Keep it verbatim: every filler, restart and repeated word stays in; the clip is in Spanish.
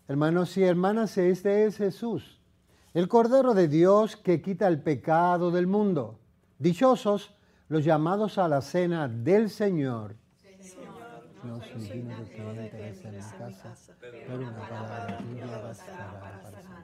Hermanos y hermanas, este es Jesús, el Cordero de Dios que quita el pecado del mundo. Dichosos los llamados a la cena del Señor. Señor, No soy digno de que entres en mi casa, pero una palabra tuya bastará para sanar.